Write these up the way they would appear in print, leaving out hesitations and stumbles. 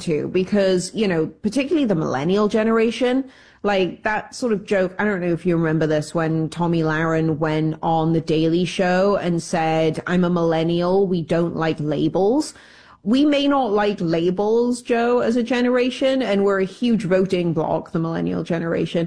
to because, you know, particularly the millennial generation, like that sort of joke. I don't know if you remember this when Tommy Lahren went on The Daily Show and said, I'm a millennial. We don't like labels. We may not like labels, Joe, as a generation, and we're a huge voting bloc, the millennial generation.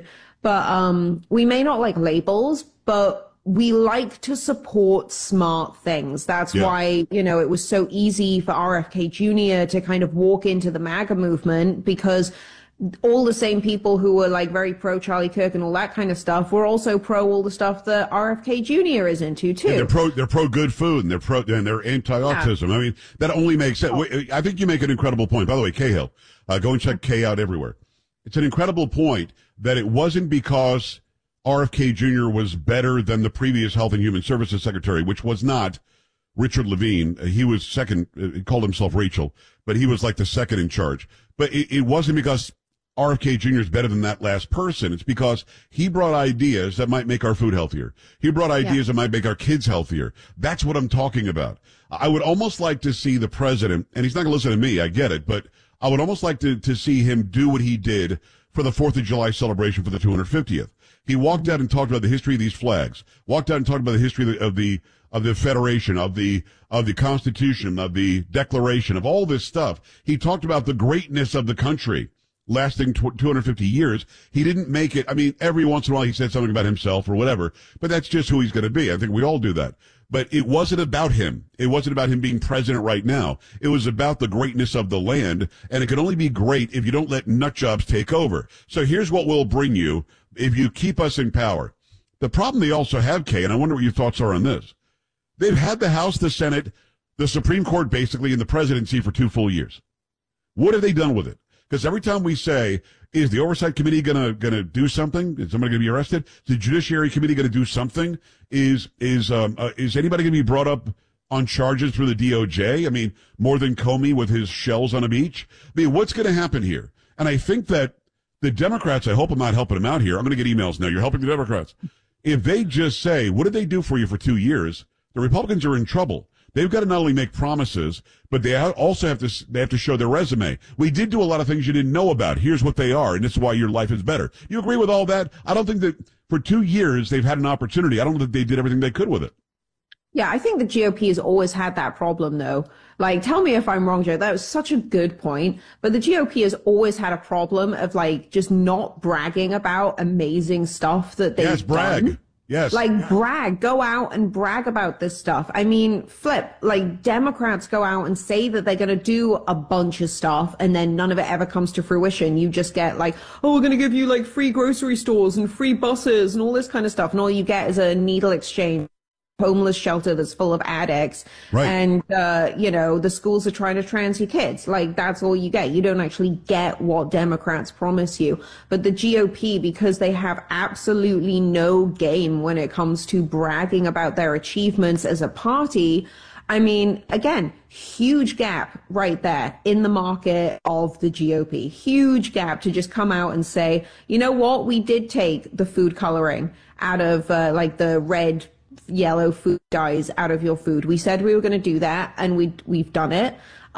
But we may not like labels, but we like to support smart things. That's why, you know, it was so easy for RFK Jr. to kind of walk into the MAGA movement, because all the same people who were like very pro Charlie Kirk and all that kind of stuff were also pro all the stuff that RFK Jr. is into too. And they're pro good food, and they're anti-autism. I mean, that only makes sense. I think you make an incredible point. By the way, Cahill, go and check Kay out everywhere. It's an incredible point that it wasn't because RFK Jr. was better than the previous Health and Human Services Secretary, which was not Richard Levine. He was second, he called himself Rachel, but he was like the second in charge. But it wasn't because RFK Jr. is better than that last person. It's because he brought ideas that might make our food healthier. He brought ideas that might make our kids healthier. That's what I'm talking about. I would almost like to see the president, and he's not going to listen to me, I get it, but I would almost like to see him do what he did for the 4th of July celebration for the 250th. He walked out and talked about the history of these flags, walked out and talked about the history of the Federation, of the Constitution, of the Declaration, of all this stuff. He talked about the greatness of the country lasting 250 years. He didn't make it. I mean, every once in a while he said something about himself or whatever, but that's just who he's going to be. I think we all do that. But it wasn't about him. It wasn't about him being president right now. It was about the greatness of the land, and it can only be great if you don't let nut jobs take over. So here's what we'll bring you if you keep us in power. The problem they also have, Kay, and I wonder what your thoughts are on this. They've had the House, the Senate, the Supreme Court basically, and the presidency for 2 full years. What have they done with it? Because every time we say, is the Oversight Committee gonna do something? Is somebody gonna be arrested? Is the Judiciary Committee gonna do something? Is anybody gonna be brought up on charges through the DOJ? I mean, more than Comey with his shells on a beach? I mean, what's gonna happen here? And I think that the Democrats, I hope I'm not helping them out here. I'm gonna get emails now. You're helping the Democrats. If they just say, what did they do for you for 2 years? The Republicans are in trouble. They've got to not only make promises, but they also have to show their resume. We did do a lot of things you didn't know about. Here's what they are, and this is why your life is better. You agree with all that? I don't think that for 2 years they've had an opportunity. I don't think they did everything they could with it. Yeah, I think the GOP has always had that problem, though. Like, tell me if I'm wrong, Joe. That was such a good point. But the GOP has always had a problem of, like, just not bragging about amazing stuff that they've done. Yes. Like, brag, go out and brag about this stuff. I mean, like, Democrats go out and say that they're going to do a bunch of stuff, and then none of it ever comes to fruition. You just get like, oh, we're going to give you like free grocery stores and free buses and all this kind of stuff. And all you get is a needle exchange, homeless shelter that's full of addicts. Right. And, you know, the schools are trying to trans your kids. Like, that's all you get. You don't actually get what Democrats promise you. But the GOP, because they have absolutely no game when it comes to bragging about their achievements as a party, I mean, again, huge gap right there in the market of the GOP. Huge gap to just come out and say, you know what? We did take the food coloring out of, like the red, yellow food dyes out of your food. We said we were going to do that, and we've done it.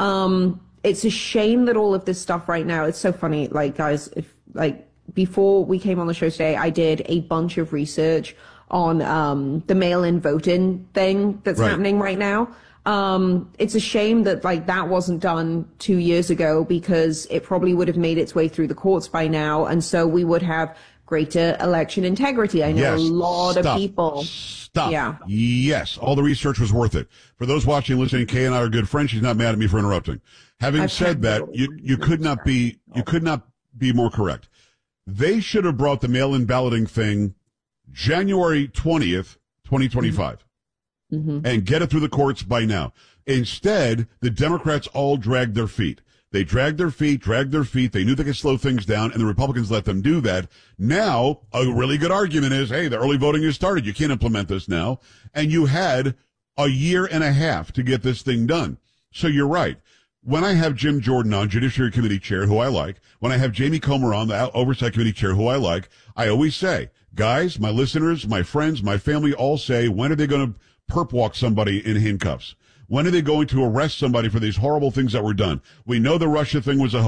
It's a shame that all of this stuff right now, it's so funny. Like, guys, before we came on the show today, I did a bunch of research on the mail-in voting thing that's happening right now. It's a shame that like that wasn't done 2 years ago, because it probably would have made its way through the courts by now, and so we would have greater election integrity. I know a lot of people. Yeah. Yes. All the research was worth it. For those watching and listening, Kay and I are good friends. She's not mad at me for interrupting. Having said that, you could not be more correct. They should have brought the mail-in balloting thing January 20th, 2025, and get it through the courts by now. Instead, the Democrats all dragged their feet. They dragged their feet. They knew they could slow things down, and the Republicans let them do that. Now, a really good argument is, hey, the early voting has started. You can't implement this now. And you had a year and a half to get this thing done. So you're right. When I have Jim Jordan on, Judiciary Committee Chair, who I like, when I have Jamie Comer on, the Oversight Committee Chair, who I like, I always say, guys, my listeners, my friends, my family all say, when are they going to perp walk somebody in handcuffs? When are they going to arrest somebody for these horrible things that were done? We know the Russia thing was a hoax.